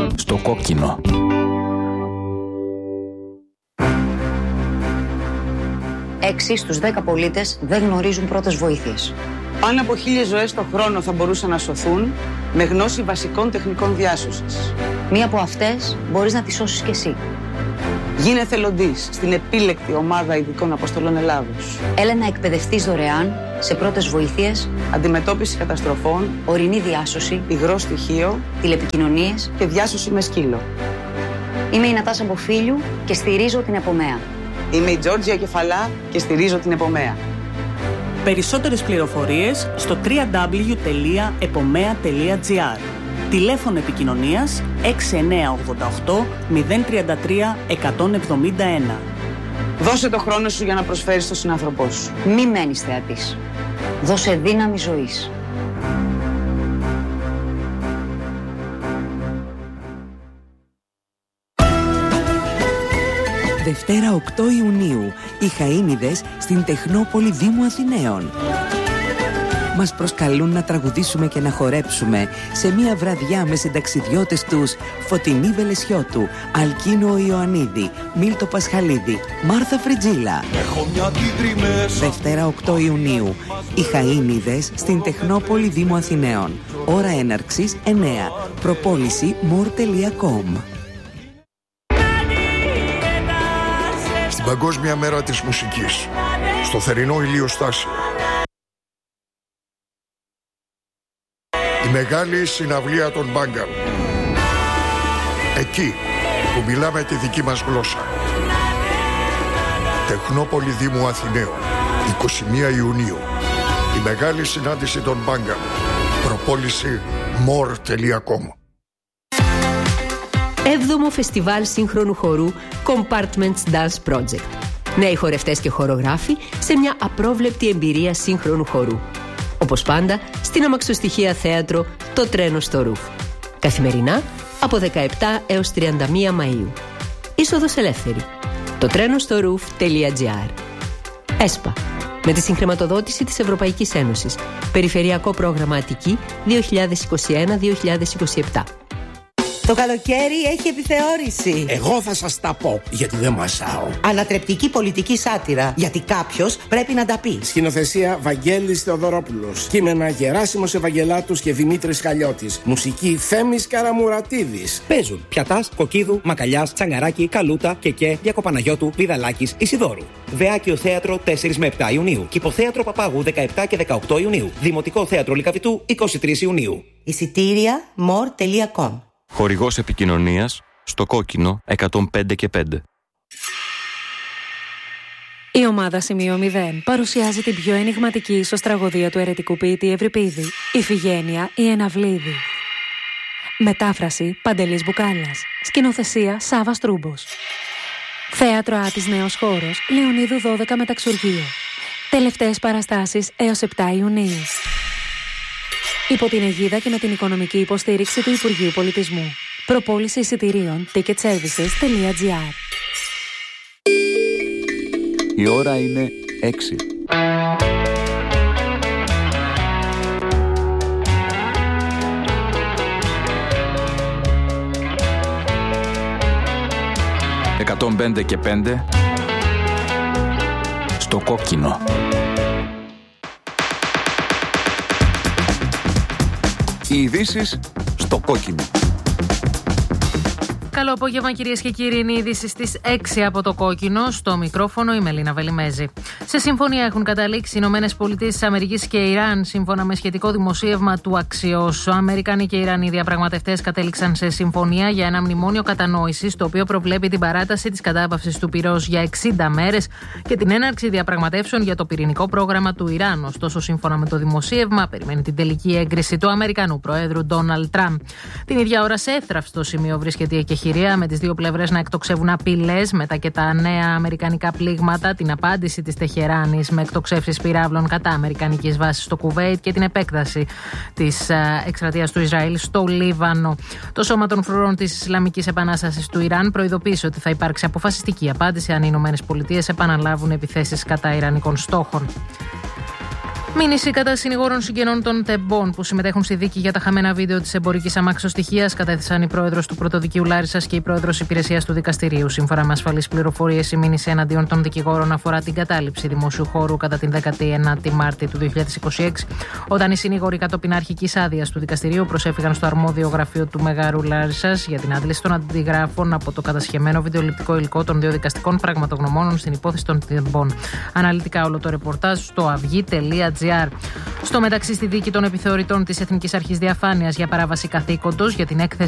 Στο κόκκινο. Έξι στους 10 πολίτες δεν γνωρίζουν πρώτες βοήθειες. Πάνω από 1.000 ζωές το χρόνο θα μπορούσαν να σωθούν με γνώση βασικών τεχνικών διάσωσης. Μία από αυτές μπορείς να τη σώσεις κι εσύ. Γίνε εθελοντής στην επίλεκτη ομάδα ειδικών αποστολών Ελλάδος. Έλα να εκπαιδευτείς δωρεάν σε πρώτες βοήθειες, αντιμετώπιση καταστροφών, ορεινή διάσωση, υγρό στοιχείο, τηλεπικοινωνίες και διάσωση με σκύλο. Είμαι η Νατάσα Μποφίλιου και στηρίζω την Επομέα. Είμαι η Τζόρτζια Κεφαλά και στηρίζω την Επομέα. Περισσότερες πληροφορίες στο www.epomea.gr. Τηλέφωνο επικοινωνίας 6988 033 171. Δώσε το χρόνο σου για να προσφέρεις στον συνάνθρωπό σου. Μη μένεις θεατής. Δώσε δύναμη ζωής. Δευτέρα 8 Ιουνίου, οι Χαΐνιδες στην Τεχνόπολη Δήμου Αθηναίων. Μας προσκαλούν να τραγουδήσουμε και να χορέψουμε σε μια βραδιά με συνταξιδιώτες τους Φωτεινή Βελεσιώτου, Αλκίνο Ιωαννίδη, Μίλτο Πασχαλίδη, Μάρθα Φριτζίλα. Δευτέρα 8 Ιουνίου, οι Χαΐνιδες στην Τεχνόπολη Δήμου Αθηναίων. Ώρα έναρξης 9. Προπόληση more.com. Στην Παγκόσμια Μέρα της Μουσικής, στο θερινό ηλιοστάσιο, η μεγάλη συναυλία των Μπάγκαν. Εκεί που μιλάμε τη δική μας γλώσσα. Τεχνόπολη Δήμου Αθηναίων, 21 Ιουνίου. Η μεγάλη συνάντηση των Μπάγκαν. Προπόληση more.com. 7ο Φεστιβάλ Σύγχρονου Χορού Compartments Dance Project. Νέοι χορευτές και χορογράφοι σε μια απρόβλεπτη εμπειρία σύγχρονου χορού. Όπως πάντα, στην αμαξοστοιχεία θέατρο Το Τρένο στο Ρουφ. Καθημερινά από 17 έως 31 Μαΐου. Είσοδος ελεύθερη. Το τρένο στο roof.gr. ΕΣΠΑ. Με τη συγχρηματοδότηση της Ευρωπαϊκής Ένωσης. Περιφερειακό πρόγραμμα Αττική 2021-2027. Το καλοκαίρι έχει επιθεώρηση. Εγώ θα σας τα πω, γιατί δεν μασάω. Ανατρεπτική πολιτική σάτυρα, γιατί κάποιος πρέπει να τα πει. Σκηνοθεσία Βαγγέλης Θεοδωρόπουλος. Κείμενα Γεράσιμος Ευαγγελάτους και Δημήτρης Χαλιώτης. Μουσική Θέμης Καραμουρατίδης. Παίζουν Πιατάς, Κοκκίδου, Μακαλιάς, Τσαγκαράκη, Καλούτα, Κεκέ, Διακοπαναγιώτου, Βιδαλάκης, Ισιδώρου. Δεάκιο Θέατρο 4 με 7 Ιουνίου. Κηποθέατρο Παπάγου 17 και 18 Ιουνίου. Δημοτικό Θέατρο Λυκαβητού 23 Ιουνίου. Εισιτήρια more.com. Χορηγός επικοινωνίας στο κόκκινο 105 και 5. Η ομάδα Σημείο 0 παρουσιάζει την πιο ενιγματική ίσως τραγωδία του αιρετικού ποιητή Ευρυπίδη, Ιφηγένεια η Εναυλίδη. Μετάφραση Παντελής Μπουκάλας. Σκηνοθεσία Σάββας Τρούμπος. Θέατρο Άτης Νέος Χώρος, Λεωνίδου 12 Μεταξουργείο. Τελευταίες παραστάσεις έως 7 Ιουνίου. Υπό την αιγίδα και με την οικονομική υποστήριξη του Υπουργείου Πολιτισμού. Προπόληση εισιτηρίων ticketservices.gr. Η ώρα είναι 6. «105 και 5» στο κόκκινο. Οι ειδήσεις στο κόκκινο. Καλό απόγευμα, κυρίες και κύριοι. Είναι η είδηση στις 6 από το κόκκινο. Στο μικρόφωνο η Μελίνα Βελιμέζη. Σε συμφωνία έχουν καταλήξει οι ΗΠΑ και Ιράν, σύμφωνα με σχετικό δημοσίευμα του Axios. Αμερικανοί και Ιρανοί διαπραγματευτές κατέληξαν σε συμφωνία για ένα μνημόνιο κατανόησης, το οποίο προβλέπει την παράταση της κατάπαυσης του πυρός για 60 μέρες και την έναρξη διαπραγματεύσεων για το πυρηνικό πρόγραμμα του Ιράν. Ωστόσο, σύμφωνα με το δημοσίευμα, περιμένει την τελική έγκριση του Αμερικανού Προέδρου Ντόναλντ Τραμπ. Την ίδια ώρα, σε εύθραυστο σημείο βρίσκεται η εκεχηρία, με τις δύο πλευρές να εκτοξεύουν απειλές μετά και τα νέα αμερικανικά πλήγματα, την απάντηση της Τεχεράνης με εκτοξεύσεις πυράβλων κατά αμερικανικής βάσης στο Κουβέιτ και την επέκταση της εκστρατείας του Ισραήλ στο Λίβανο. Το Σώμα των Φρουρών της Ισλαμικής Επανάστασης του Ιράν προειδοποίησε ότι θα υπάρξει αποφασιστική απάντηση αν οι ΗΠΑ επαναλάβουν επιθέσεις κατά ιρανικών στόχων. Μήνυση κατά συνηγόρων συγγενών των τεμπών που συμμετέχουν στη δίκη για τα χαμένα βίντεο της εμπορικής αμαξοστοιχείας κατέθεσαν η πρόεδρος του Πρωτοδικείου Λάρισσας και η πρόεδρος υπηρεσίας του δικαστηρίου. Σύμφωνα με ασφαλείς πληροφορίες, η μήνυση εναντίον των δικηγόρων αφορά την κατάληψη δημόσιου χώρου κατά την 19η Μάρτη του 2026, όταν οι συνήγοροι κατόπιν αρχικής άδειας του δικαστηρίου προσέφηγαν στο αρμόδιο γραφείο του Μεγάρου Λάρισσας για την άντληση των αντιγράφων από το κατασχεμένο βιντεοληπτικό υλικό των δύο δικαστικών πραγματογνωμόνων στην υπόθεση των τεμπών. Αναλυτικά όλο το ρεπορτάζ στο avygi.gr. Στο μεταξύ, στη δίκη των επιθεωρητών της Εθνικής Αρχής Διαφάνειας για παράβαση καθήκοντος για την έκθεση